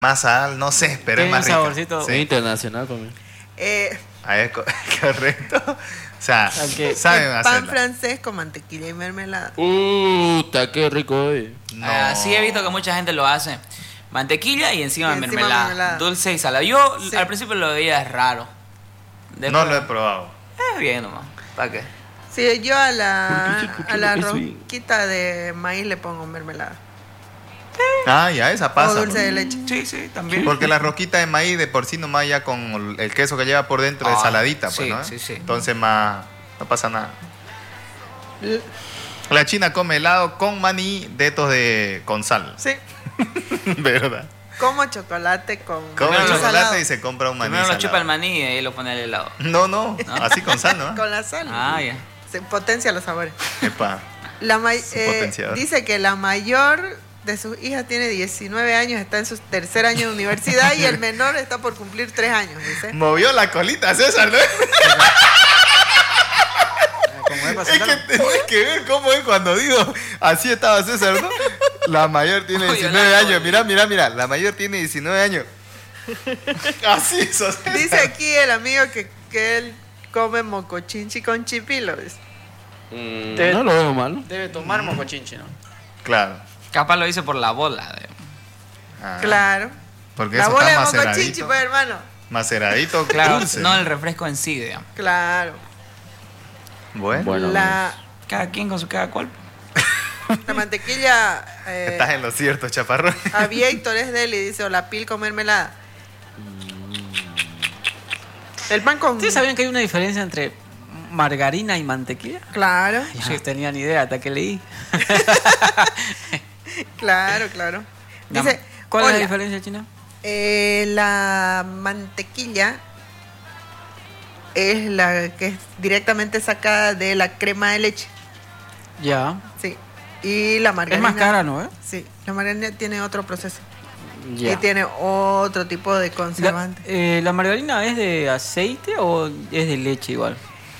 más sal, no sé, pero Tiene es más un rica. saborcito Sí. internacional para mí. Correcto. O sea, Ok. saben Pan hacerla. francés con mantequilla y mermelada. Está qué rico hoy. No. Sí, he visto que mucha gente lo hace. Mantequilla y encima Y encima mermelada. mermelada. Dulce y salado. Yo Sí. al principio lo veía raro. Después, No lo he probado. Es bien nomás. ¿Para qué? Sí, yo a la Eso y- rosquita de maíz le pongo mermelada. Ah, ya, esa pasa. O dulce ¿no? de leche. Sí, también. Porque la rosquita de maíz de por sí nomás ya con el queso que lleva por dentro es Ah, saladita, pues, sí, ¿no? sí. Entonces más no pasa nada. L- La china come helado con maní de estos con sal. Sí, ¿Verdad? como chocolate con Come maíz chocolate salado. y se compra un maní Primero lo salado. chupa el maní y ahí lo pone al helado. No, así con sal, ¿no? Con la sal. Ah, ya. Se potencia los sabores. Epa. potenciador. Dice que la mayor de sus hijas tiene 19 años, está en su tercer año de universidad y el menor está por cumplir 3 años, dice. Movió la colita, César, ¿no? Como es para Es que sentarlo. tenés que ver cómo es cuando digo, así estaba César, ¿no? La mayor tiene Oye, 19 la años, mira, la mayor tiene 19 años. Así eso. César. Dice aquí el amigo que él come mocochinchi con chipilo. Dice. No lo veo mal. Debe tomar mocochinchi, ¿no? Claro. Capaz lo hice por la bola. Ah, Claro. Porque La eso bola de está mocochinchi, maceradito. pues, hermano. Maceradito, Claro, dulce. no el refresco en sí, digamos. Claro. Bueno, La Cada quien con su cada cual. mantequilla estás en lo cierto, chaparrón. Aviator es deli, dice, o la pil con mermelada. El pan con... ¿Ustedes sabían que hay una diferencia entre margarina y mantequilla? Claro, Yo no tenía ni idea hasta que leí. claro. Dice, ¿Cuál es hola, la diferencia, China? la mantequilla es la que es directamente sacada de la crema de leche. Ya. Sí. Y la Es margarina... más cara, ¿no? Sí, la margarina tiene otro proceso. Ya. Y tiene otro tipo de conservante. ¿La margarina es de aceite o es de leche igual?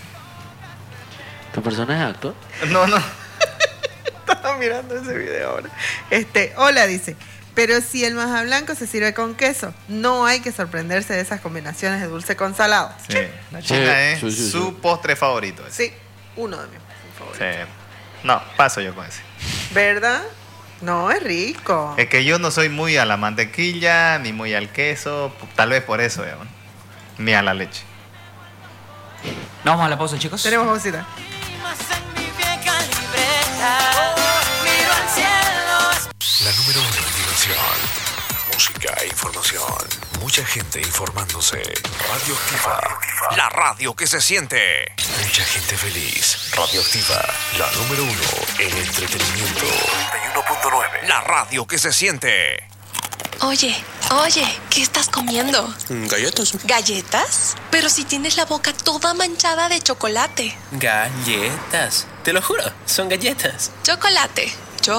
¿Tu personaje es actor? No. Estaba mirando ese video ahora. Hola, dice. Pero si el maja blanco se sirve con queso, no hay que sorprenderse de esas combinaciones de dulce con salado. Sí, la china es Sí. su postre favorito. ese. Sí, uno de mis favoritos. Sí. No, paso yo con ese. ¿Verdad? No, es rico. Es que yo no soy muy a la mantequilla, ni muy al queso, tal vez por eso, digamos, ni a la leche. Nos vamos a la pausa, chicos. Tenemos pausita. La número uno en diversión, música e información. Mucha gente informándose. Radioactiva, la radio que se siente. Mucha gente feliz. Radioactiva, la número uno en entretenimiento. 91.9, la radio que se siente. Oye, ¿qué estás comiendo? Galletas. ¿Galletas? Pero si tienes la boca toda manchada de chocolate. Galletas. Te lo juro, son galletas. Chocolate.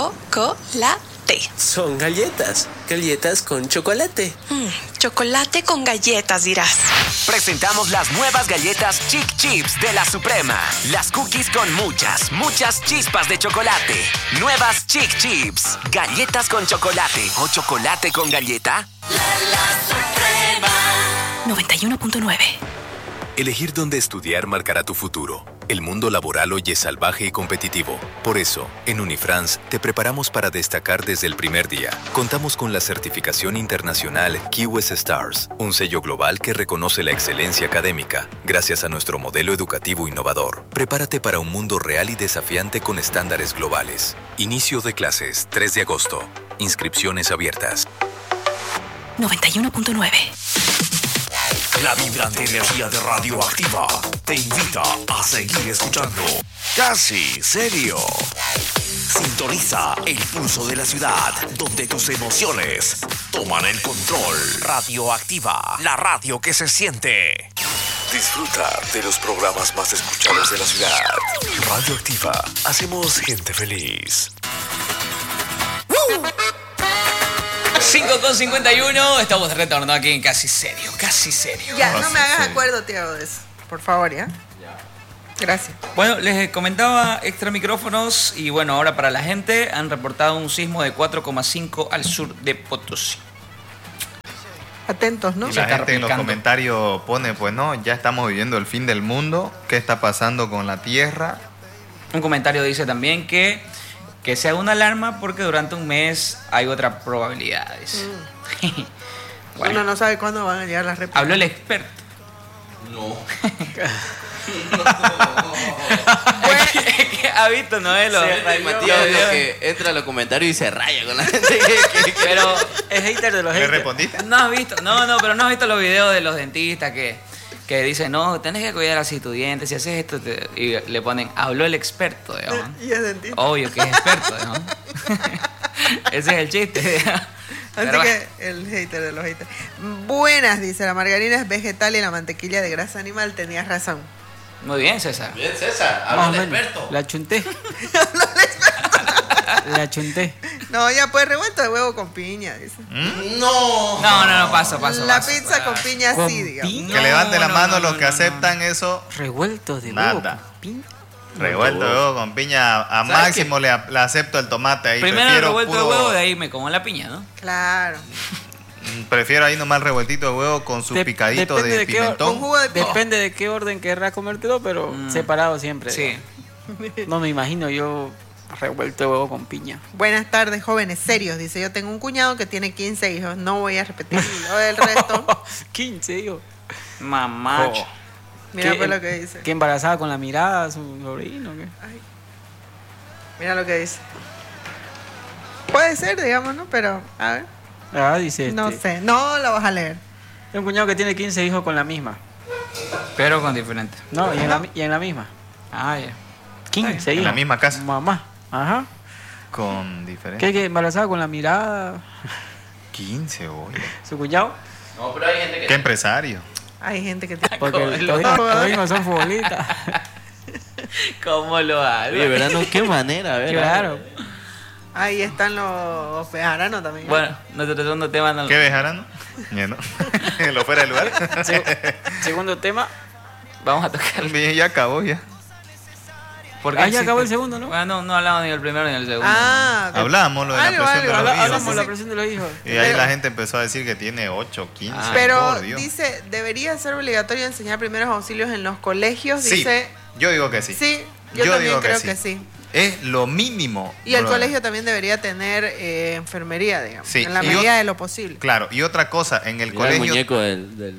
Son galletas. Galletas con chocolate. Chocolate con galletas, dirás. Presentamos las nuevas galletas Chic Chips de la Suprema. Las cookies con muchas chispas de chocolate. Nuevas Chic Chips. Galletas con chocolate o chocolate con galleta. 91.9. Elegir dónde estudiar marcará tu futuro. El mundo laboral hoy es salvaje y competitivo. Por eso, en Unifrance te preparamos para destacar desde el primer día. Contamos con la certificación internacional QS Stars, un sello global que reconoce la excelencia académica, gracias a nuestro modelo educativo innovador. Prepárate para un mundo real y desafiante con estándares globales. Inicio de clases, 3 de agosto. Inscripciones abiertas. 91.9. La vibrante energía de Radioactiva te invita a seguir escuchando Casi Serio. Sintoniza el pulso de la ciudad, donde tus emociones toman el control. Radioactiva, la radio que se siente. Disfruta de los programas más escuchados de la ciudad. Radioactiva, hacemos gente feliz. 5:51, estamos retornando aquí en Casi Serio. Ya, no me hagas acuerdo, Tiago, de eso. Por favor, ¿ya? Gracias. Bueno, les comentaba extra micrófonos y bueno, ahora para la gente han reportado un sismo de 4,5 al sur de Potosí. Atentos, ¿no? Y Se la está gente en los replicando. comentarios pone, pues no, ya estamos viviendo el fin del mundo. ¿Qué está pasando con la Tierra? Un comentario dice también que sea una alarma porque durante un mes hay otra probabilidad. Dice. Bueno, Uno no sabe cuándo van a llegar las réplicas. habló el experto. No. Es que ha visto, ¿no? Matías es lo que entra a los comentarios y se raya con la gente. Pero Es hater de los ¿Le haters. respondiste? no has visto, pero no has visto los videos de los dentistas que dicen, no, tenés que cuidar así tu diente, si haces esto, y le ponen, habló el experto, digamos. Y es dentista. Obvio que es experto, digamos. Ese es el chiste, digamos. Así Pero que el hater de los haters. Buenas, dice, la margarina es vegetal y la mantequilla de grasa animal. Tenías razón. Muy bien, César. Bien, César, Más o habla el menos. experto. La chunté. La chunté. No, ya pues revuelto de huevo con piña, dice. No. No, paso. La paso. pizza con piña Con sí, digamos. piña. Que levante la no, mano no, los que no, aceptan eso. Revuelto de Nada. huevo con piña. Revuelto de huevo con piña. A Máximo le acepto el tomate ahí. Primero el Prefiero revuelto de puro- huevo, de ahí me como la piña, ¿no? Claro. Prefiero ahí nomás el revueltito de huevo con su picadito depende de de qué pimentón. Con jugo de piña. Depende de qué orden querrás comértelo, pero separado siempre. Sí. No me imagino yo revuelto de huevo con piña. Buenas tardes, jóvenes serios. Dice, yo tengo un cuñado que tiene 15 hijos. No voy a repetir lo del resto. 15, digo. Mamá. Oh. Mira ¿Qué- pues lo que dice. Que embarazada con la mirada a su sobrino. ¿Qué? Mira lo que dice. Puede ser, digamos, ¿no? Pero, a ver. Ah, dice No este, sé. No lo vas a leer. Tengo un cuñado que tiene 15 hijos con la misma. Pero con diferente. No, y en la misma. Ah, ya. 15 En hijos. la misma casa. Mamá. Ajá. Con diferente. ¿Qué embarazada con la mirada? 15, oye. ¿Su cuñado? No, pero hay gente que. ¿Qué empresario? Hay gente que tiene. Porque los hijos son futbolistas. ¿Cómo lo hago? Oye, ¿verdad? No, qué manera, ¿verdad? Claro. Ahí están los bejaranos también. Bueno, nuestro segundo tema no ¿Qué bejarano? Ya no. ¿Lo fuera del lugar? Segundo tema. vamos a tocar. Bien, ya acabó ya. ¿Por Ah, ya acabó el segundo, ¿no? Bueno, no hablamos ni del primero ni del segundo. Ah, ok. Hablamos lo de la Algo, presión de algo, los hijos. Hablamos de la sí. presión de los hijos. Y ahí la gente empezó a decir que tiene 8, 15. Ah. Pero por Dios. dice, debería ser obligatorio enseñar primeros auxilios en los colegios. Sí, Dice, yo digo que sí. sí, yo también digo creo que sí. Es lo mínimo. Y el brother. colegio también debería tener enfermería, digamos, Sí, en la y medida de lo posible. Claro, y otra cosa, en el Mira el colegio, muñeco del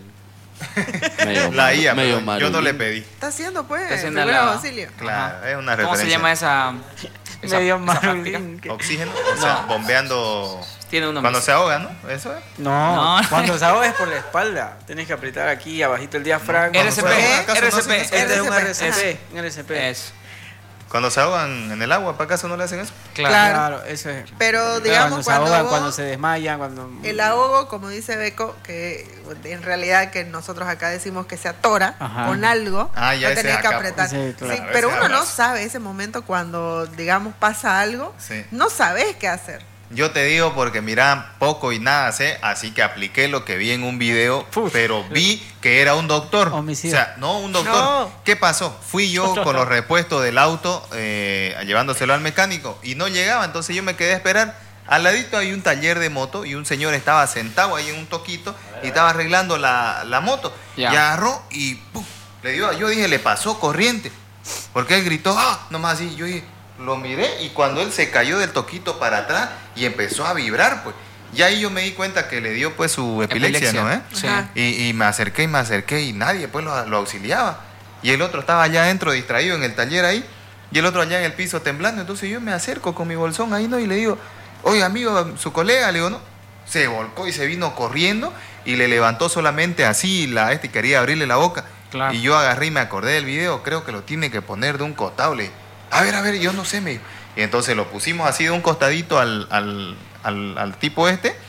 medio, la IA, medio pero yo no le marulín. pedí. Está haciendo, pues, Está haciendo primeros la- auxilios. Claro, Ajá. es una ¿Cómo se referencia. llama esa Medio esa práctica? marulín. Oxígeno, o sea, No. bombeando Tiene un nombre. cuando se ahoga, ¿no? Eso es. No, No. cuando se ahoga es por la espalda. Tenés que apritar aquí, abajito el diafragma. RCP, Cuando se ahoga, ¿acaso no RCP. hacen eso? Este es un RCP, RCP. Un RCP. Es. Cuando se ahogan en el agua, ¿para acaso no le hacen eso? Claro. Claro, eso es. Pero, digamos, cuando se ahogan, vos- cuando se desmayan, cuando. El ahogo, como dice Beco, que en realidad que nosotros acá decimos que se atora Ajá. con algo, Ah, ya lo ese tenés que acá, apretar. pues. Sí, claro. Sí, Ese pero uno no abrazo. sabe ese momento cuando, digamos, pasa algo, Sí. no sabes qué hacer. Yo te digo porque mira, poco y nada sé, así que apliqué lo que vi en un video, Uf. pero vi que era un doctor. Homicidio. O sea, no un doctor. No. ¿Qué pasó? Fui yo con los repuestos del auto llevándoselo al mecánico y no llegaba, entonces yo me quedé a esperar. Al ladito hay un taller de moto y un señor estaba sentado ahí en un toquito y estaba arreglando la moto. Ya. Y agarró y ¡pum! Le dio, yo dije, le pasó corriente. Porque él gritó, ¡ah! Nomás así, yo dije, lo miré y cuando él se cayó del toquito para atrás y empezó a vibrar, pues. Y ahí yo me di cuenta que le dio pues su epilepsia, ¿no? Sí. Ajá. Y me acerqué y nadie pues lo auxiliaba. Y el otro estaba allá adentro distraído en el taller ahí y el otro allá en el piso temblando. Entonces yo me acerco con mi bolsón ahí, ¿no? Y le digo, oye amigo, su colega, le digo, ¿no? Se volcó y se vino corriendo y le levantó solamente así y quería abrirle la boca. Claro. Y yo agarré y me acordé del video, creo que lo tiene que poner de un costado. Le dije, a ver, yo no sé, me dijo. Y entonces lo pusimos así de un costadito al tipo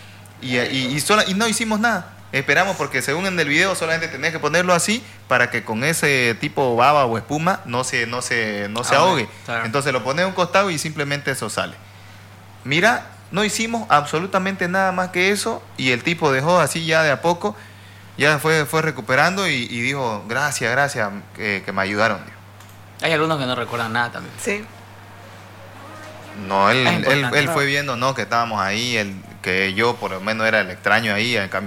y no hicimos nada. Esperamos porque según en el video solamente tenés que ponerlo así para que con ese tipo baba o espuma no se ahogue. Claro. Entonces lo pones a un costado y simplemente eso sale. Mira, no hicimos absolutamente nada más que eso y el tipo dejó así ya de a poco, ya fue recuperando y dijo, gracias, que me ayudaron. Dijo. Hay algunos que no recuerdan nada también. Sí. No, Es importante. él fue viendo, no, que estábamos ahí, que yo por lo menos era el extraño ahí, en cambio